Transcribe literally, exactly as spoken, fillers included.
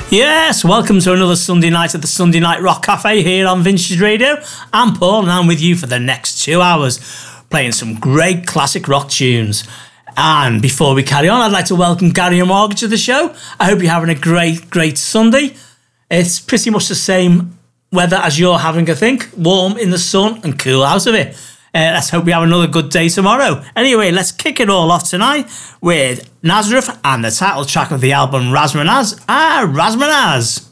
Yes, welcome to another Sunday night at the Sunday Night Rock Cafe here on Vintage Radio. I'm Paul and I'm with you for the next two hours, playing some great classic rock tunes. And before we carry on, I'd like to welcome Gary and Margaret to the show. I hope you're having a great, great Sunday. It's pretty much the same weather as you're having, I think. Warm in the sun and cool out of it. Uh, let's hope we have another good day tomorrow. Anyway, let's kick it all off tonight with Nazareth and the title track of the album Razmanaz. Ah, Razmanaz.